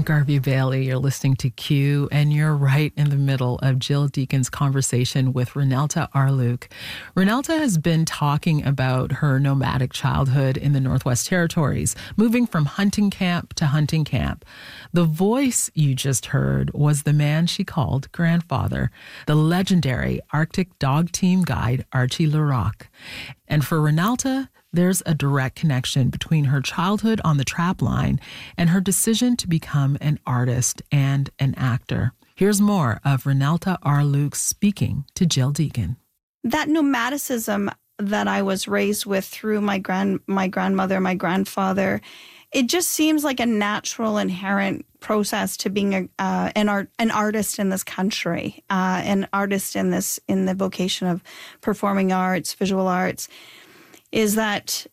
Garvey Bailey. You're listening to Q, and you're right in the middle of Jill Deacon's conversation with Renelta Arluke. Renelta has been talking about her nomadic childhood in the Northwest Territories, moving from hunting camp to hunting camp. The voice you just heard was the man she called grandfather, the legendary Arctic dog team guide Archie Larocque. And for Renelta, there's a direct connection between her childhood on the trap line and her decision to become an artist and an actor. Here's more of Renelta Arluke speaking to Jill Deacon. That nomadicism that I was raised with through my grandmother, my grandfather, it just seems like a natural, inherent process to being an artist in this country, an artist in the vocation of performing arts, visual arts. Is that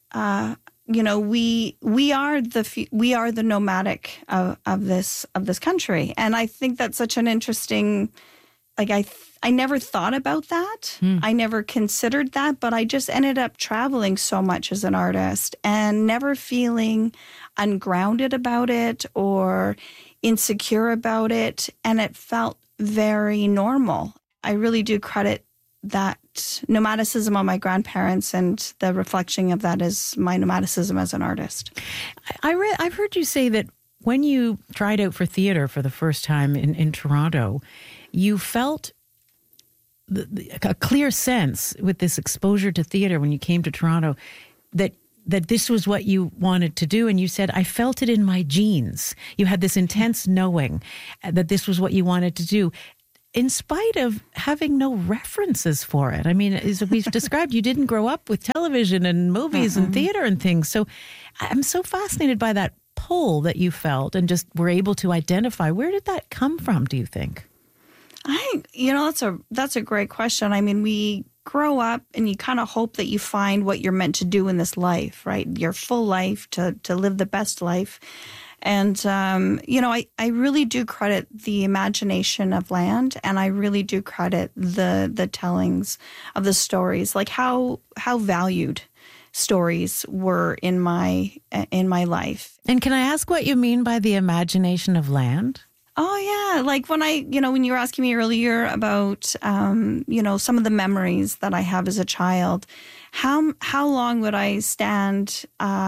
we are the nomadic of this country, and I think that's such an interesting. I never thought about that. I never considered that, but I just ended up traveling so much as an artist and never feeling ungrounded about it or insecure about it, and it felt very normal. I really do credit that nomadicism on my grandparents, and the reflection of that is my nomadicism as an artist. I've heard you say that when you tried out for theater for the first time in Toronto, you felt a clear sense with this exposure to theater when you came to Toronto that this was what you wanted to do. And you said, I felt it in my genes. You had this intense knowing that this was what you wanted to do, in spite of having no references for it. I mean, as we've described, you didn't grow up with television and movies and theater and things. So I'm so fascinated by that pull that you felt and just were able to identify. Where did that come from, do you think? That's a great question. I mean, we grow up and you kind of hope that you find what you're meant to do in this life, right? Your full life, to live the best life. And, I really do credit the imagination of land, and I really do credit the tellings of the stories, like how valued stories were in my life. And can I ask what you mean by the imagination of land? Oh, yeah. Like when when you were asking me earlier about, some of the memories that I have as a child, how long would I stand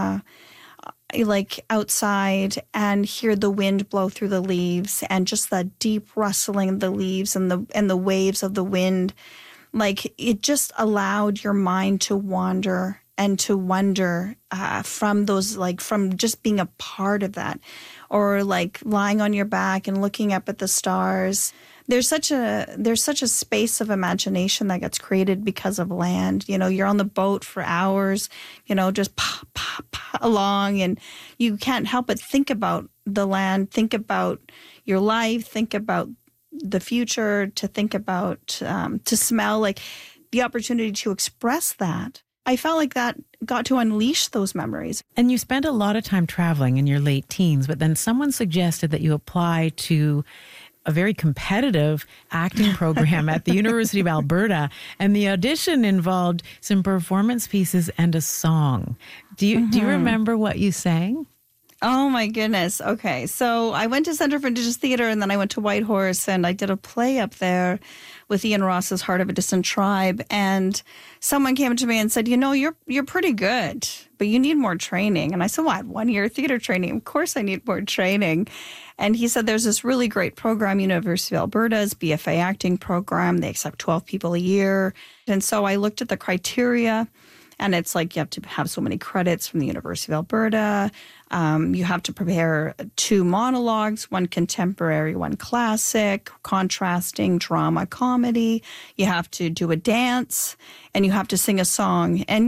outside and hear the wind blow through the leaves and just the deep rustling of the leaves and the waves of the wind. Like it just allowed your mind to wander and to wonder from just being a part of that, or like lying on your back and looking up at the stars. There's such a space of imagination that gets created because of land. You're on the boat for hours, just pop along, and you can't help but think about the land, think about your life, think about the future, to think about, to smell, like the opportunity to express that. I felt like that got to unleash those memories. And you spent a lot of time traveling in your late teens, but then someone suggested that you apply to a very competitive acting program at the University of Alberta, and the audition involved some performance pieces and a song. Do you remember what you sang? Oh my goodness. Okay. So I went to Centre for Indigenous Theatre, and then I went to Whitehorse, and I did a play up there with Ian Ross's Heart of a Distant Tribe. And someone came to me and said, you're pretty good, but you need more training. And I said, well, I had 1 year theater training. Of course I need more training. And he said, there's this really great program, University of Alberta's BFA acting program. They accept 12 people a year. And so I looked at the criteria, and it's like you have to have so many credits from the University of Alberta. You have to prepare 2 monologues, 1 contemporary, 1 classic, contrasting drama, comedy. You have to do a dance, and you have to sing a song. And,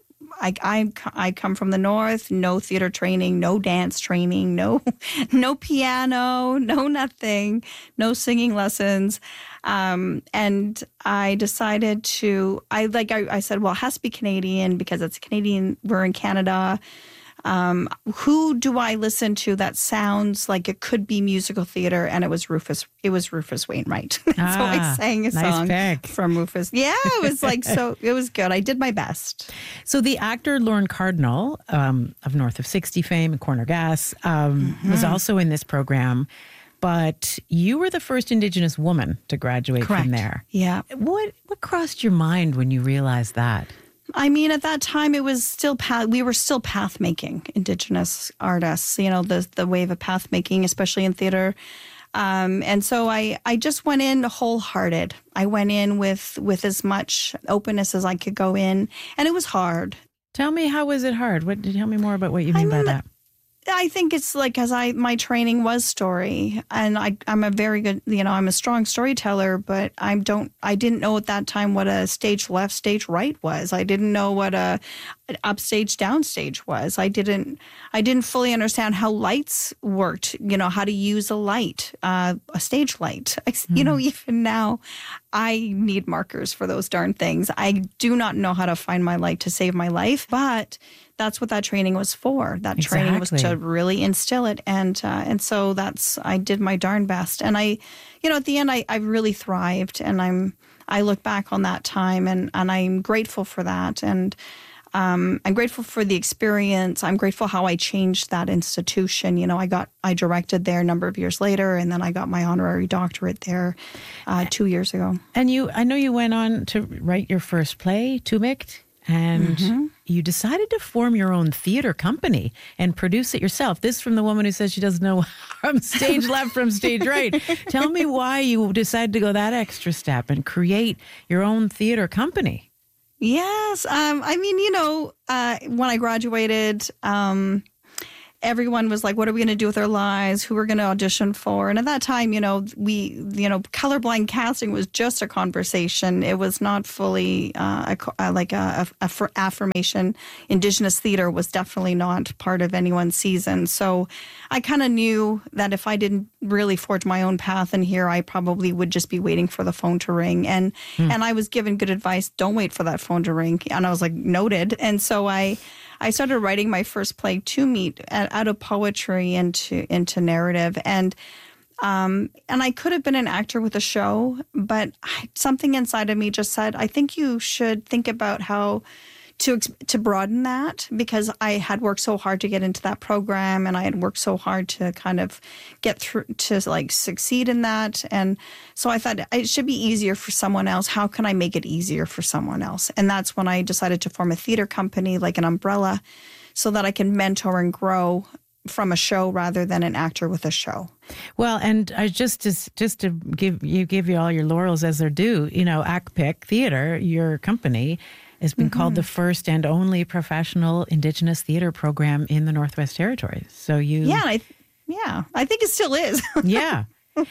I come from the North, no theater training, no dance training, no piano, no nothing, no singing lessons. And I decided I said, well, it has to be Canadian because it's Canadian. We're in Canada. who do I listen to that sounds like it could be musical theater? And it was Rufus Wainwright. So I sang a song from Rufus. Yeah, it was like, so it was good. I did my best. So the actor Lorne Cardinal of North of 60 fame and Corner Gas was also in this program. But you were the first Indigenous woman to graduate Correct. From there. Yeah. What crossed your mind when you realized that? I mean, at that time, it was still we were still path making, Indigenous artists. You know, the wave of path making, especially in theater. And so I just went in wholehearted. I went in with as much openness as I could go in, and it was hard. Tell me, how was it hard? Tell me more about what you mean by that. I think it's like, because my training was story, and I'm a very good, I'm a strong storyteller, but I didn't know at that time what a stage left, stage right was. I didn't know what an upstage, downstage was. I didn't fully understand how lights worked, how to use a light, a stage light. Even now, I need markers for those darn things. I do not know how to find my light to save my life, but that's what that training was for. That training was to really instill it. And so I did my darn best. And at the end, I really thrived. And I look back on that time and I'm grateful for that. And I'm grateful for the experience. I'm grateful how I changed that institution. I directed there a number of years later, and then I got my honorary doctorate there 2 years ago. And I know you went on to write your first play, Tumikt. And you decided to form your own theater company and produce it yourself. This from the woman who says she doesn't know from stage left from stage right. Tell me why you decided to go that extra step and create your own theater company. Yes. When I graduated, everyone was like, what are we going to do with our lives? Who we're going to audition for? And at that time, colorblind casting was just a conversation. It was not fully affirmation. Indigenous theater was definitely not part of anyone's season. So I kind of knew that if I didn't really forge my own path in here, I probably would just be waiting for the phone to ring. And I was given good advice, don't wait for that phone to ring. And I was like, noted. And so I started writing my first play, Tumikt, out of poetry into narrative. And I could have been an actor with a show, but something inside of me just said, I think you should think about how to broaden that, because I had worked so hard to get into that program, and I had worked so hard to kind of get through to succeed in that. And so I thought it should be easier for someone else. How can I make it easier for someone else? And that's when I decided to form a theater company, like an umbrella, so that I can mentor and grow from a show rather than an actor with a show. Well, and I just to give you all your laurels as they're due, ACPIC Theater, your company, has been called the first and only professional Indigenous theater program in the Northwest Territories. So I think it still is. Yeah,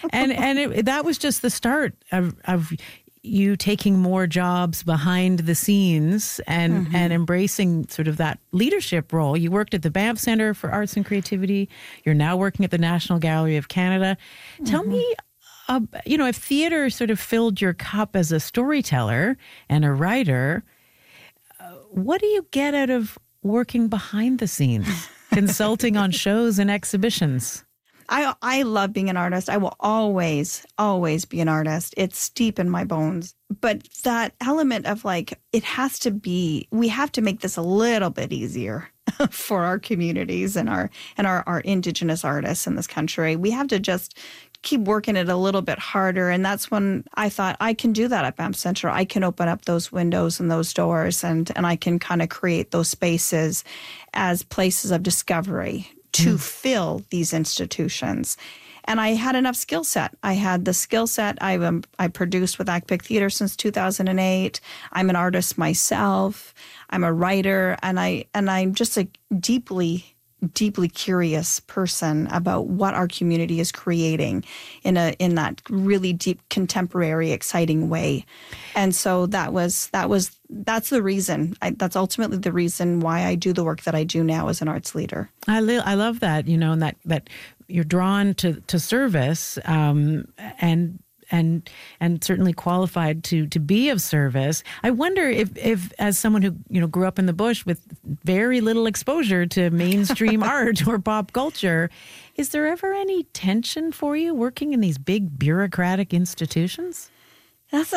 and that was just the start of you taking more jobs behind the scenes and embracing sort of that leadership role. You worked at the Banff Centre for Arts and Creativity. You're now working at the National Gallery of Canada. Tell me, if theater sort of filled your cup as a storyteller and a writer, what do you get out of working behind the scenes, consulting on shows and exhibitions? I love being an artist. I will always, always be an artist. It's deep in my bones. But that element of we have to make this a little bit easier for our communities and our Indigenous artists in this country. We have to just keep working it a little bit harder. And that's when I thought, I can do that at Banff Centre. I can open up those windows and those doors, and I can kind of create those spaces as places of discovery to fill these institutions. And I had enough skill set. I had the skill set. I produced with ACPIC Theater since 2008. I'm an artist myself. I'm a writer, and I'm just a deeply curious person about what our community is creating in that really deep, contemporary, exciting way. And so that's the reason. That's ultimately the reason why I do the work that I do now as an arts leader. I love that, and that you're drawn to service, and and certainly qualified to be of service. I wonder if as someone who grew up in the bush with very little exposure to mainstream art or pop culture, is there ever any tension for you working in these big bureaucratic institutions? That's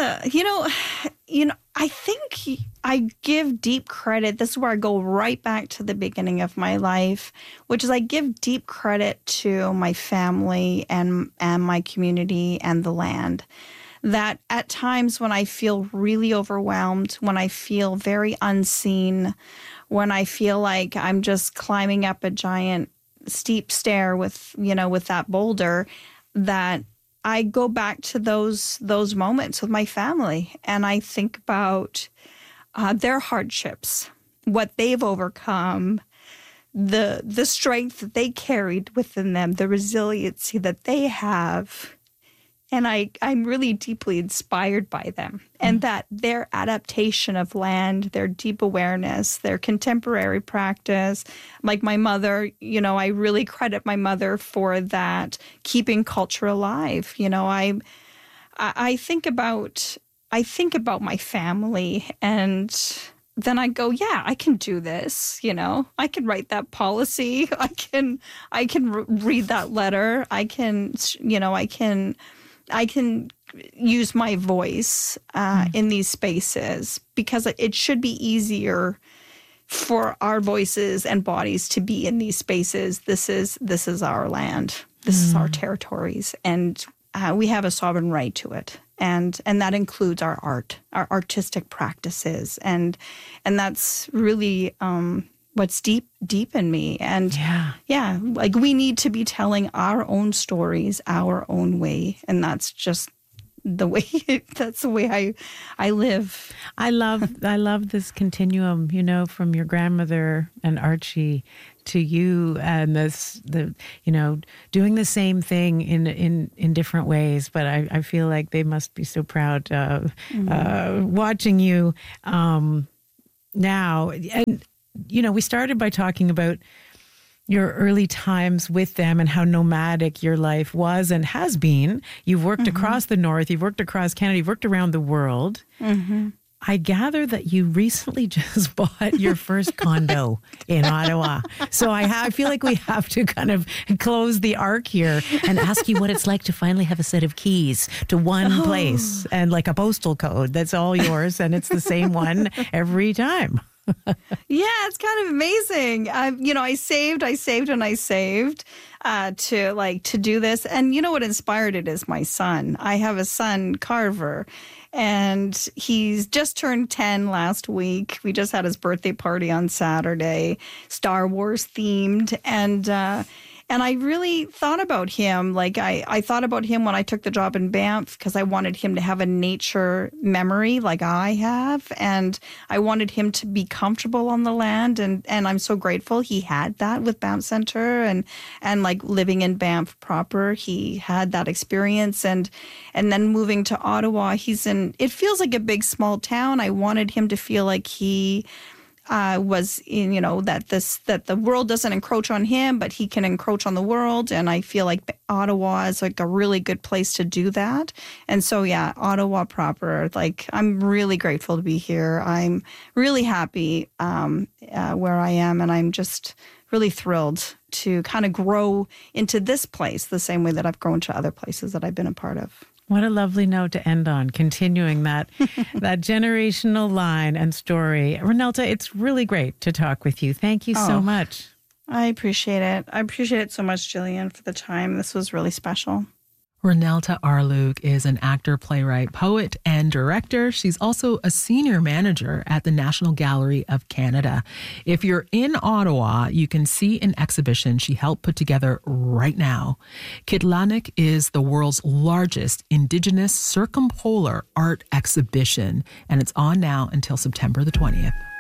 I think I give deep credit. This is where I go right back to the beginning of my life, which is I give deep credit to my family and my community and the land. That at times when I feel really overwhelmed, when I feel very unseen, when I feel like I'm just climbing up a giant steep stair with that boulder, that I go back to those moments with my family, and I think about their hardships, what they've overcome, the strength that they carried within them, the resiliency that they have. And I'm really deeply inspired by them, and that their adaptation of land, their deep awareness, their contemporary practice. Like my mother, I really credit my mother for that, keeping culture alive. I think about my family, and then I go, yeah, I can do this. I can write that policy. I can read that letter. I can use my voice in these spaces, because it should be easier for our voices and bodies to be in these spaces. This is our land. This is our territories, and we have a sovereign right to it. And that includes our art, our artistic practices, and that's really what's deep in me. And yeah, like we need to be telling our own stories our own way, and that's just the way I live. I love this continuum, from your grandmother and Archie to you, and doing the same thing in different ways. But I feel like they must be so proud watching you now. And we started by talking about your early times with them and how nomadic your life was and has been. You've worked across the North, you've worked across Canada, you've worked around the world. I gather that you recently just bought your first condo in Ottawa. So I feel like we have to kind of close the arc here and ask you what it's like to finally have a set of keys to one place and like a postal code that's all yours, and it's the same one every time. Yeah, it's kind of amazing. I saved to do this. And what inspired it is my son. I have a son, Carver, and he's just turned 10 last week. We just had his birthday party on Saturday, Star Wars themed. And I really thought about him. Like I thought about him when I took the job in Banff, because I wanted him to have a nature memory like I have. And I wanted him to be comfortable on the land. And I'm so grateful he had that with Banff Center, and like living in Banff proper, he had that experience. And then moving to Ottawa, it feels like a big small town. I wanted him to feel like he was that the world doesn't encroach on him, but he can encroach on the world. And I feel like Ottawa is like a really good place to do that. And so, yeah, Ottawa proper, like I'm really grateful to be here. I'm really happy where I am, and I'm just really thrilled to kind of grow into this place the same way that I've grown to other places that I've been a part of. What a lovely note to end on, continuing that generational line and story. Renelta, it's really great to talk with you. Thank you so much. I appreciate it. I appreciate it so much, Jillian, for the time. This was really special. Renelta Arluke is an actor, playwright, poet, and director. She's also a senior manager at the National Gallery of Canada. If you're in Ottawa, you can see an exhibition she helped put together right now. Kitlanik is the world's largest Indigenous circumpolar art exhibition, and it's on now until September the 20th.